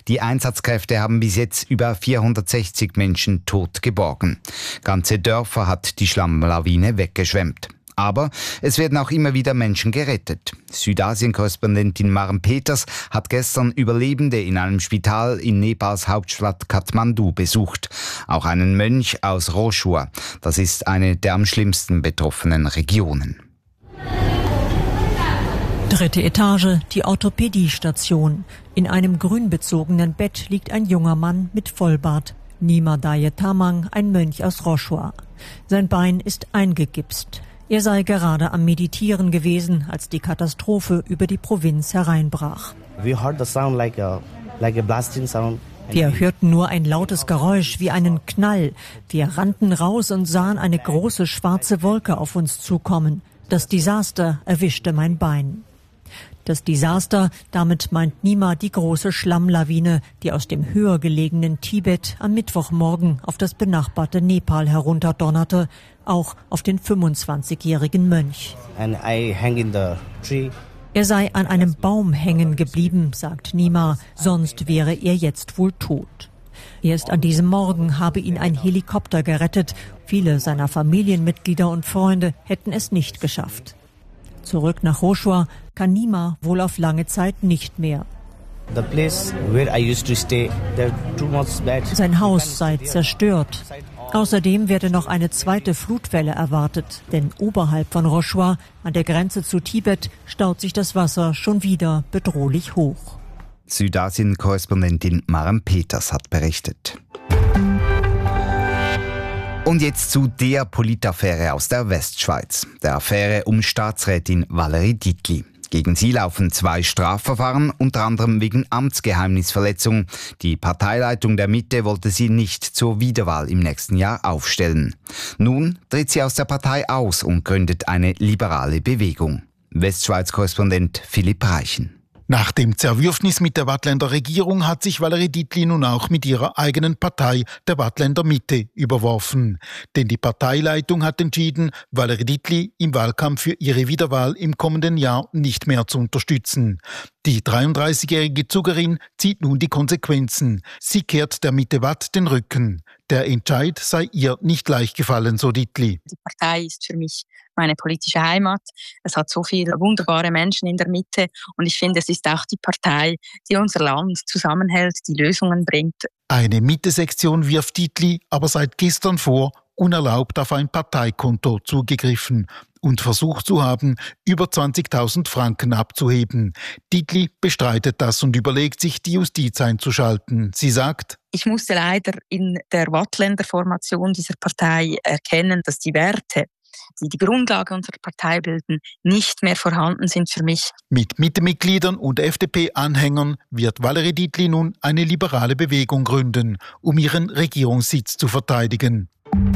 Die Einsatzkräfte haben bis jetzt über 460 Menschen tot geborgen. Ganze Dörfer hat die Schlammlawine weggeschwemmt. Aber es werden auch immer wieder Menschen gerettet. Südasien-Korrespondentin Maren Peters hat gestern Überlebende in einem Spital in Nepals Hauptstadt Kathmandu besucht. Auch einen Mönch aus Rochur. Das ist eine der am schlimmsten betroffenen Regionen. 3. Etage, die Orthopädiestation. In einem grünbezogenen Bett liegt ein junger Mann mit Vollbart. Nima Daye Tamang, ein Mönch aus Rochur. Sein Bein ist eingegipst. Er sei gerade am Meditieren gewesen, als die Katastrophe über die Provinz hereinbrach. Wir hörten nur ein lautes Geräusch wie einen Knall. Wir rannten raus und sahen eine große schwarze Wolke auf uns zukommen. Das Desaster erwischte mein Bein. Das Desaster, damit meint Nima die große Schlammlawine, die aus dem höher gelegenen Tibet am Mittwochmorgen auf das benachbarte Nepal herunterdonnerte, auch auf den 25-jährigen Mönch. Er sei an einem Baum hängen geblieben, sagt Nima, sonst wäre er jetzt wohl tot. Erst an diesem Morgen habe ihn ein Helikopter gerettet. Viele seiner Familienmitglieder und Freunde hätten es nicht geschafft. Zurück nach Rochur kann Nima wohl auf lange Zeit nicht mehr. Sein Haus sei zerstört. Außerdem werde noch eine zweite Flutwelle erwartet, denn oberhalb von Rochur, an der Grenze zu Tibet, staut sich das Wasser schon wieder bedrohlich hoch. Südasien-Korrespondentin Maren Peters hat berichtet. Und jetzt zu der Politaffäre aus der Westschweiz, der Affäre um Staatsrätin Valérie Dietli. Gegen sie laufen 2 Strafverfahren, unter anderem wegen Amtsgeheimnisverletzung. Die Parteileitung der Mitte wollte sie nicht zur Wiederwahl im nächsten Jahr aufstellen. Nun tritt sie aus der Partei aus und gründet eine liberale Bewegung. Westschweiz-Korrespondent Philipp Reichen. Nach dem Zerwürfnis mit der Waadtländer Regierung hat sich Valérie Dietli nun auch mit ihrer eigenen Partei, der Waadtländer Mitte, überworfen. Denn die Parteileitung hat entschieden, Valérie Dietli im Wahlkampf für ihre Wiederwahl im kommenden Jahr nicht mehr zu unterstützen. Die 33-jährige Zugerin zieht nun die Konsequenzen. Sie kehrt der Mitte Watt den Rücken. Der Entscheid sei ihr nicht leicht gefallen, so Dietli. Die Partei ist für mich meine politische Heimat. Es hat so viele wunderbare Menschen in der Mitte und ich finde, es ist auch die Partei, die unser Land zusammenhält, die Lösungen bringt. Eine Mitte-Sektion wirft Dietli aber seit gestern vor, unerlaubt auf ein Parteikonto zugegriffen und versucht zu haben, über 20.000 Franken abzuheben. Dietli bestreitet das und überlegt sich, die Justiz einzuschalten. Sie sagt: Ich musste leider in der Waadtländer Formation dieser Partei erkennen, dass die Werte, die die Grundlage unserer Partei bilden, nicht mehr vorhanden sind für mich. Mit Mitte-Mitgliedern und FDP-Anhängern wird Valérie Dietli nun eine liberale Bewegung gründen, um ihren Regierungssitz zu verteidigen.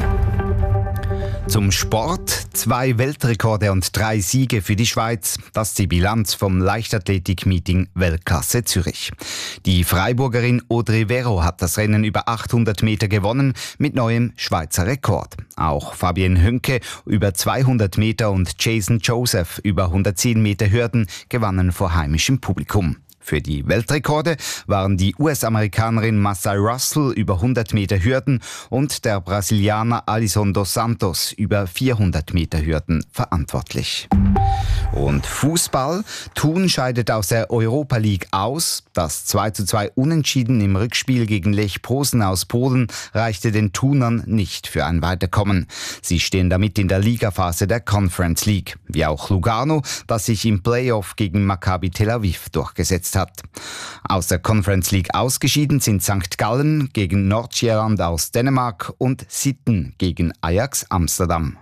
Zum Sport: 2 Weltrekorde und 3 Siege für die Schweiz. Das ist die Bilanz vom Leichtathletik-Meeting Weltklasse Zürich. Die Freiburgerin Audrey Vero hat das Rennen über 800 Meter gewonnen mit neuem Schweizer Rekord. Auch Fabienne Hünke über 200 Meter und Jason Joseph über 110 Meter Hürden gewannen vor heimischem Publikum. Für die Weltrekorde waren die US-Amerikanerin Massai Russell über 100 Meter Hürden und der Brasilianer Alisson dos Santos über 400 Meter Hürden verantwortlich. Und Fußball: Thun scheidet aus der Europa League aus. Das 2:2 Unentschieden im Rückspiel gegen Lech Posen aus Polen reichte den Thunern nicht für ein Weiterkommen. Sie stehen damit in der Ligaphase der Conference League. Wie auch Lugano, das sich im Playoff gegen Maccabi Tel Aviv durchgesetzt hat. Aus der Conference League ausgeschieden sind St. Gallen gegen Nordirland aus Dänemark und Sitten gegen Ajax Amsterdam.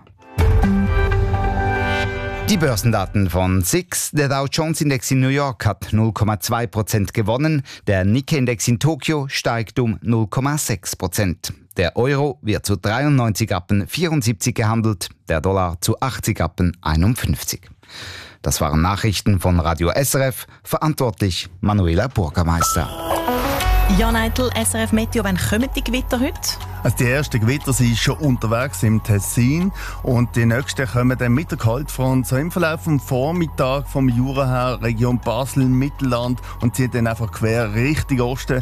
Die Börsendaten von SIX. Der Dow Jones Index in New York hat 0,2% gewonnen. Der Nikkei-Index in Tokio steigt um 0,6%. Der Euro wird zu 93,74 gehandelt, der Dollar zu 80,51. Das waren Nachrichten von Radio SRF. Verantwortlich Manuela Burgermeister. Jan Eitel, SRF Meteo, wann kommen die Gewitter heute? Also die ersten Gewitter sind schon unterwegs im Tessin und die nächsten kommen dann mit der Kaltfront so im Verlauf vom Vormittag vom Jura her Region Basel, Mittelland und ziehen dann einfach quer Richtung Osten.